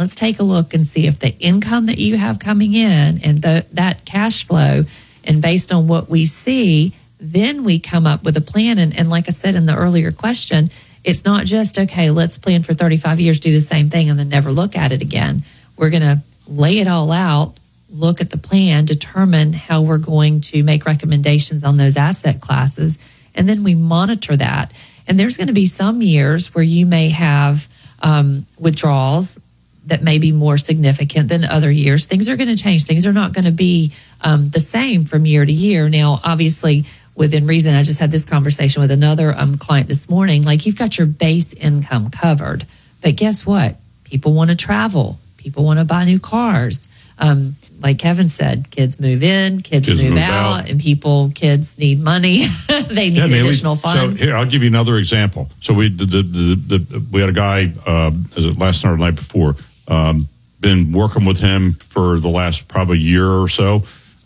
let's take a look and see if the income that you have coming in and that cash flow, and based on what we see, then we come up with a plan. And like I said in the earlier question, it's not just, okay, let's plan for 35 years, do the same thing, and then never look at it again. We're going to lay it all out, look at the plan, determine how we're going to make recommendations on those asset classes, and then we monitor that. And there's going to be some years where you may have withdrawals that may be more significant than other years. Things are going to change. Things are not going to be the same from year to year. Now, obviously, within reason, I just had this conversation with another client this morning. Like, you've got your base income covered, but guess what? People want to travel. People want to buy new cars. Like Kevin said, kids move in, kids move out, and kids need money. They need additional funds. So here, I'll give you another example. So we had a guy last night or the night before. Been working with him for the last probably year or so.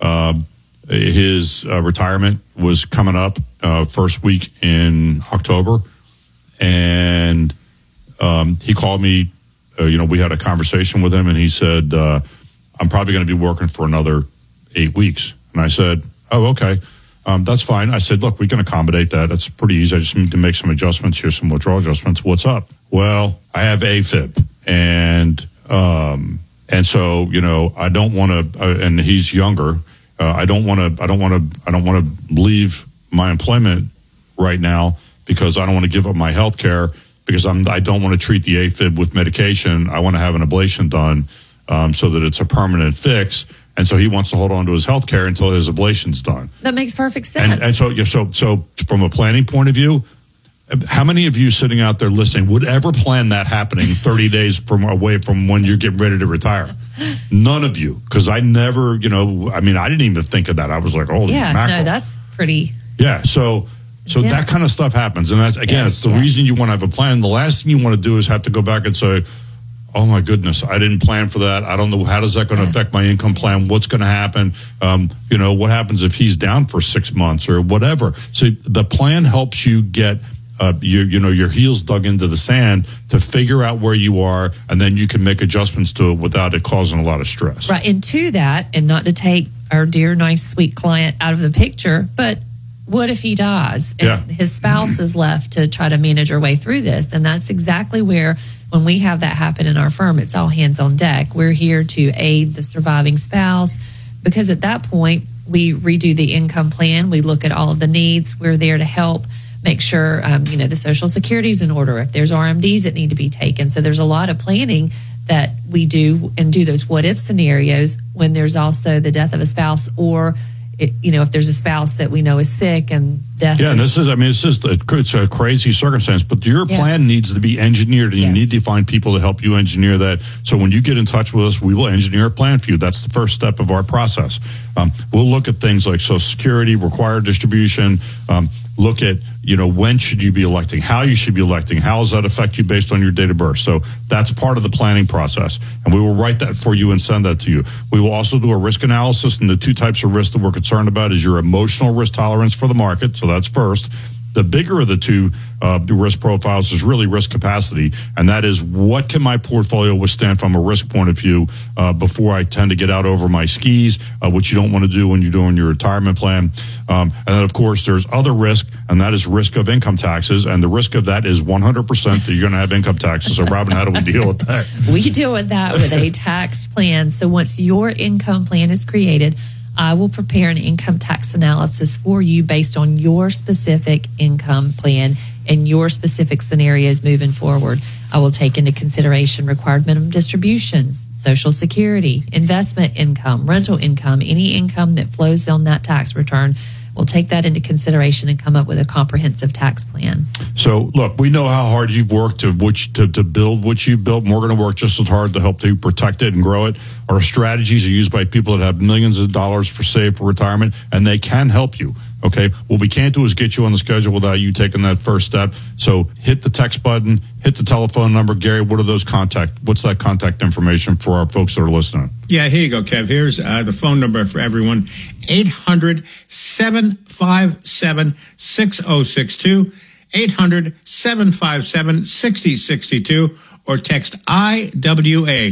His retirement was coming up first week in October, and he called me. We had a conversation with him, and he said, I'm probably going to be working for another 8 weeks. And I said, oh, okay, that's fine. I said, look, we can accommodate that. That's pretty easy. I just need to make some adjustments here, some withdrawal adjustments. What's up? Well, I have AFib, and so, I don't want to, and he's younger. I don't want to leave my employment right now because I don't want to give up my health care, because I don't want to treat the AFib with medication. I want to have an ablation done so that it's a permanent fix. And so he wants to hold on to his health care until his ablation's done. That makes perfect sense. And so from a planning point of view, how many of you sitting out there listening would ever plan that happening 30 days away from when you're getting ready to retire? None of you, because I never, I didn't even think of that. I was like, oh, yeah, mackerel. No, that's pretty. Yeah, so that kind of stuff happens. And that's, again, it's the reason you want to have a plan. The last thing you want to do is have to go back and say, oh, my goodness, I didn't plan for that. I don't know. How does that going to affect my income plan? What's going to happen? What happens if he's down for 6 months or whatever? So the plan helps you get your heels dug into the sand to figure out where you are, and then you can make adjustments to it without it causing a lot of stress. Right. And to that, and not to take our dear, nice, sweet client out of the picture, but what if he dies and his spouse is left to try to manage our way through this? And that's exactly where, when we have that happen in our firm, it's all hands on deck. We're here to aid the surviving spouse, because at that point, we redo the income plan. We look at all of the needs. We're there to help make sure, the Social Security is in order, if there's RMDs that need to be taken. So there's a lot of planning that we do, and do those what if scenarios when there's also the death of a spouse, or if there's a spouse that we know is sick and death. Yeah, and it's a crazy circumstance, but your plan needs to be engineered, and you need to find people to help you engineer that. So when you get in touch with us, we will engineer a plan for you. That's the first step of our process. We'll look at things like Social Security, required distribution, look at, when should you be electing, how you should be electing, how does that affect you based on your date of birth. So that's part of the planning process, and we will write that for you and send that to you. We will also do a risk analysis, and the two types of risk that we're concerned about is your emotional risk tolerance for the market. So that's first. The bigger of the two risk profiles is really risk capacity, and that is, what can my portfolio withstand from a risk point of view before I tend to get out over my skis, which you don't want to do when you're doing your retirement plan. And then, of course, there's other risk, and that is risk of income taxes, and the risk of that is 100% that you're going to have income taxes. So, Robin, how do we deal with that? We deal with that with a tax plan. So once your income plan is created, I will prepare an income tax analysis for you based on your specific income plan and your specific scenarios moving forward. I will take into consideration required minimum distributions, Social Security, investment income, rental income, any income that flows on that tax return. We'll take that into consideration and come up with a comprehensive tax plan. So, look, we know how hard you've worked to build what you've built, and we're going to work just as hard to help you protect it and grow it. Our strategies are used by people that have millions of dollars for retirement, and they can help you. Okay, what we can't do is get you on the schedule without you taking that first step. So hit the text button, hit the telephone number. Gary, what's that contact information for our folks that are listening? Yeah, here you go, Kev. Here's the phone number for everyone. 800-757-6062, 800-757-6062, or text IWA